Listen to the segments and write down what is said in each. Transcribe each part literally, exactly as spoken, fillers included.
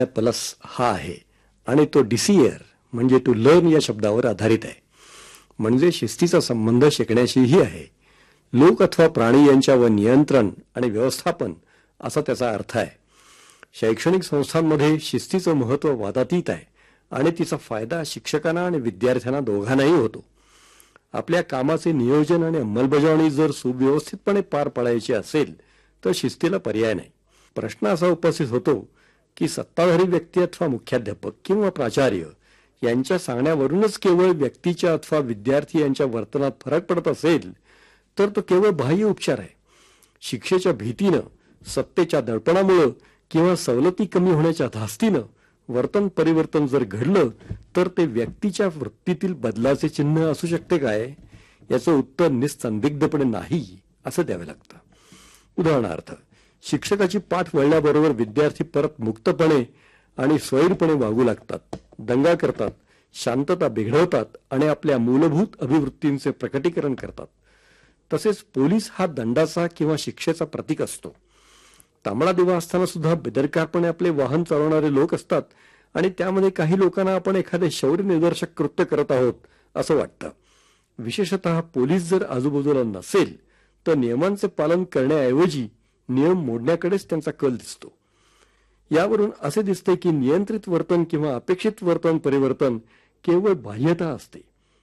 Plus हा आहे आणि तो डिसियर म्हणजे टू लर्न या शब्दावर आधारित आहे. म्हणजे शिस्तीचा संबंध शिकण्याशीही आहे. लोक अथवा प्राणी यांच्यावर नियंत्रण आणि व्यवस्थापन असा त्याचा अर्थ आहे. शैक्षणिक संस्थांमध्ये शिस्तीचं महत्त्व वादातीत आहे आणि तिचा फायदा शिक्षकांना आणि विद्यार्थ्यांना दोघांनाही होतो. आपल्या कामाचे नियोजन आणि अंमलबजावणी जर सुव्यवस्थितपणे पार पाडायची असेल तर शिस्तीला पर्याय नाही. प्रश्न असा उपस्थित होतो की सत्ताधारी व्यक्ती अथवा मुख्याध्यापक किंवा प्राचार्य यांच्या सांगण्यावरूनच केवळ व्यक्तीच्या अथवा विद्यार्थी यांच्या वर्तनात फरक पडत असेल तर तो केवळ बाह्य उपचार आहे. शिक्षेच्या भीतीनं, सत्तेच्या दडपणामुळं किंवा सवलती कमी होण्याच्या धास्तीनं वर्तन परिवर्तन जर घडलं तर ते व्यक्तीच्या वृत्तीतील बदलाचे चिन्ह असू शकते काय? याचं उत्तर निसंदिग्धपणे नाही असं द्यावे लागतं. उदाहरणार्थ, शिक्षकाची पाठ वळल्याबरोबर विद्यार्थी परत मुक्तपणे आणि स्वैरपणे वागू लागतात, दंगा करतात, शांतता बिघडवतात आणि आपल्या मूलभूत अभिवृत्तींचे प्रकटीकरण करतात. तसेच पोलीस हा दंडाचा किंवा शिक्षेचा प्रतीक असतो. तांबडा दिवा असताना सुद्धा बेदरकारपणे आपले वाहन चालवणारे लोक असतात आणि त्यामध्ये काही लोकांना आपण एखादे शौर्य निदर्शक कृत्य करत आहोत असं वाटतं. विशेषतः पोलीस जर आजूबाजूला नसेल तर नियमांचे पालन करण्याऐवजी नियम मोडण्याकडेच त्यांचा कल दिसतो. यावरून असे दिसते की नियंत्रित वर्तन किंवा अपेक्षित वर्तन परिवर्तन केवळ बाह्यता असते.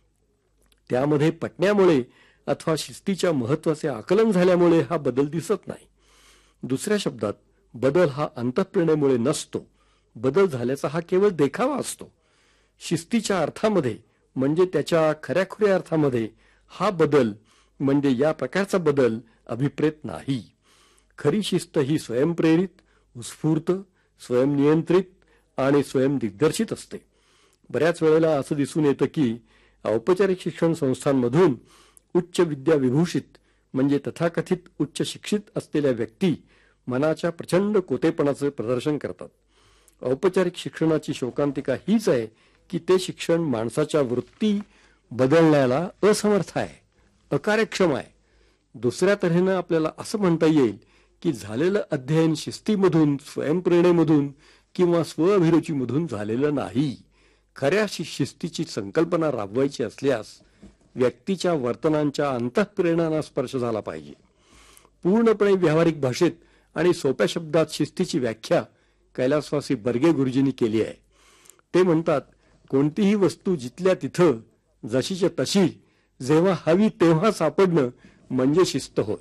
त्यामध्ये पटण्यामुळे अथवा शिस्तीच्या महत्वाचे आकलन झाल्यामुळे हा बदल दिसत नाही. दुसऱ्या शब्दात, बदल हा अंतःप्रेरणेमुळे नसतो. बदल झाल्याचा हा केवळ देखावा असतो. शिस्तीच्या अर्थामध्ये म्हणजे त्याच्या खऱ्याखुऱ्या अर्थामध्ये हा बदल म्हणजे या प्रकारचा बदल अभिप्रेत नाही. खरी शिस्त ही स्वयंप्रेरित, उत्स्फूर्त, स्वयंनियंत्रित आणि स्वयंदिग्दर्शित असते. बऱ्याच वेळेला असं दिसून येतं की औपचारिक शिक्षण संस्थांमधून उच्च विद्या विभूषित म्हणजे तथाकथित उच्च शिक्षित असलेल्या व्यक्ती मनाच्या प्रचंड कोतेपणाचे प्रदर्शन करतात. औपचारिक शिक्षणाची शोकांतिका हीच आहे की ते शिक्षण माणसाच्या वृत्ती बदलण्याला असमर्थ आहे, अकार्यक्षम आहे. दुसऱ्या तऱ्हेनं आपल्याला असं म्हणता येईल की झालेलं अध्ययन शिस्तीमधून, स्वयंप्रेरणेमधून किंवा स्वअभिरुचीमधून झालेलं नाही. खऱ्या शिस्तीची संकल्पना राबवायची असल्यास व्यक्तीच्या वर्तनांच्या अंतःप्रेरणांना स्पर्श झाला पाहिजे. पूर्णपणे व्यावहारिक भाषेत आणि सोप्या शब्दात शिस्तीची व्याख्या कैलासवासी बर्गे गुरुजींनी केली आहे. ते म्हणतात, कोणतीही वस्तू जिथल्या तिथं, जशीच्या तशी, जेव्हा हवी तेव्हा सापडणं म्हणजे शिस्त होय.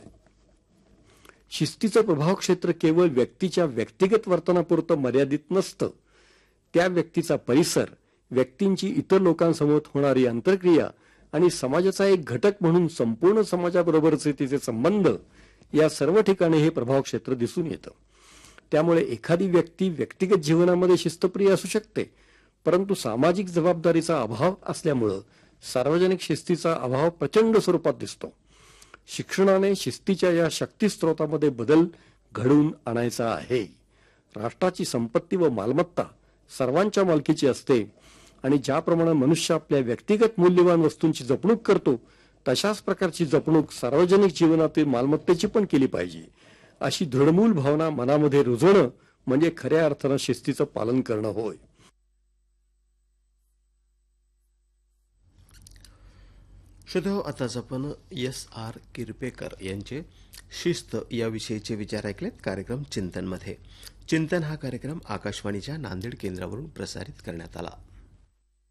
शिस्तीचं प्रभाव क्षेत्र केवळ व्यक्तीच्या व्यक्तिगत वर्तनापुरतं मर्यादित नसतं. त्या व्यक्तीचा परिसर, व्यक्तींची इतर लोकांसमोर होणारी आंतरक्रिया आणि समाजाचा एक घटक म्हणून संपूर्ण समाजाबरोबरचे तिचे संबंध या सर्व ठिकाणी हे प्रभाव क्षेत्र दिसून येतं. त्यामुळे एखादी व्यक्ती व्यक्तिगत जीवनामध्ये शिस्तप्रिय असू शकते, परंतु सामाजिक जबाबदारीचा अभाव असल्यामुळं सार्वजनिक शिस्तीचा अभाव प्रचंड स्वरूपात दिसतो. शिक्षणाने शिस्तीच्या या शक्तिस्त्रोतामध्ये बदल घडवून आणायचा आहे. राष्ट्राची संपत्ती व मालमत्ता सर्वांच्या मालकीची असते आणि ज्याप्रमाणे मनुष्य आपल्या व्यक्तिगत मूल्यवान वस्तूंची जपणूक करतो तशाच प्रकारची जपणूक सार्वजनिक जीवनातील मालमत्तेची पण केली पाहिजे. अशी दृढमूल भावना मनामध्ये रुजवणं म्हणजे खऱ्या अर्थानं शिस्तीचं पालन करणं होय. श्रोतेहो, आताच आपण एस आर किरपेकर यांचे शिस्त याविषयीचे विचार ऐकलेत कार्यक्रम चिंतनमध्ये. चिंतन हा कार्यक्रम आकाशवाणीच्या नांदेड केंद्रावरून प्रसारित करण्यात आला.